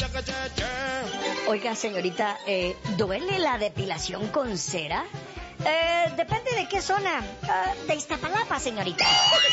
Oiga, señorita, ¿duele la depilación con cera? Depende de qué zona. De Iztapalapa, señorita.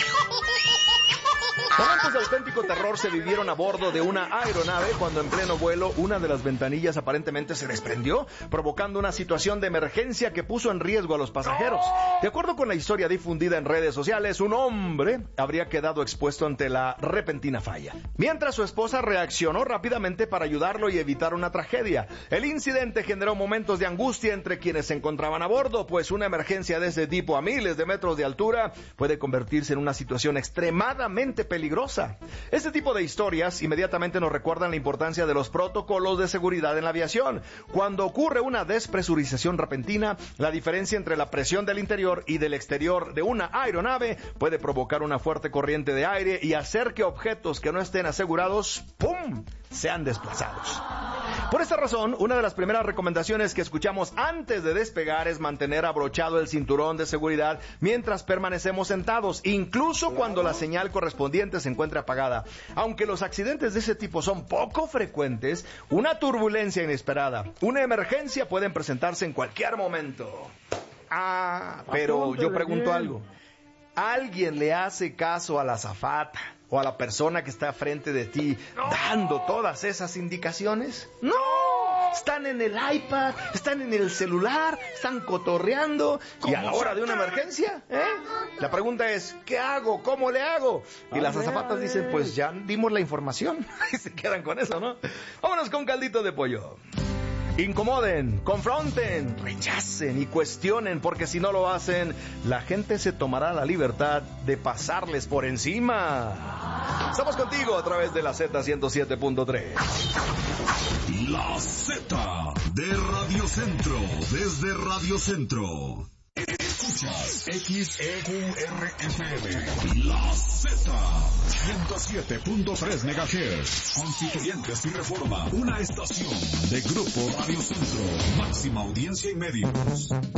Momentos de auténtico terror se vivieron a bordo de una aeronave cuando en pleno vuelo una de las ventanillas aparentemente se desprendió, provocando una situación de emergencia que puso en riesgo a los pasajeros. De acuerdo con la historia difundida en redes sociales, un hombre habría quedado expuesto ante la repentina falla, mientras su esposa reaccionó rápidamente para ayudarlo y evitar una tragedia. El incidente generó momentos de angustia entre quienes se encontraban a bordo, pues una emergencia de ese tipo a miles de metros de altura puede convertirse en una situación extremadamente peligrosa. Este tipo de historias inmediatamente nos recuerdan la importancia de los protocolos de seguridad en la aviación. Cuando ocurre una despresurización repentina, la diferencia entre la presión del interior y del exterior de una aeronave puede provocar una fuerte corriente de aire y hacer que objetos que no estén asegurados, ¡pum!, sean desplazados. Por esta razón, una de las primeras recomendaciones que escuchamos antes de despegar es mantener abrochado el cinturón de seguridad mientras permanecemos sentados, incluso cuando la señal correspondiente se encuentre apagada. Aunque los accidentes de ese tipo son poco frecuentes, una turbulencia inesperada, una emergencia pueden presentarse en cualquier momento. Pero yo pregunto algo. ¿Alguien le hace caso a la azafata o a la persona que está frente de ti dando todas esas indicaciones? ¡No! Están en el iPad, están en el celular, están cotorreando. Y a la hora de una emergencia, la pregunta es, ¿qué hago? ¿Cómo le hago? Y las azafatas dicen, pues ya dimos la información. Y se quedan con eso, ¿no? Vámonos con caldito de pollo. Incomoden, confronten, rechacen y cuestionen, porque si no lo hacen, la gente se tomará la libertad de pasarles por encima. Estamos contigo a través de la Z107.3. La Z de Radio Centro, desde Radio Centro. Escuchas XEQRFM, La Z, 107.3 MHz. Constituyentes y Reforma, una estación de Grupo Radio Centro, máxima audiencia y medios.